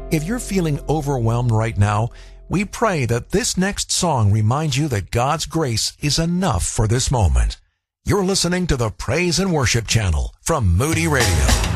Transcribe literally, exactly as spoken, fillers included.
If you're feeling overwhelmed right now, we pray that this next song reminds you that God's grace is enough for this moment. You're listening to the Praise and Worship Channel from Moody Radio.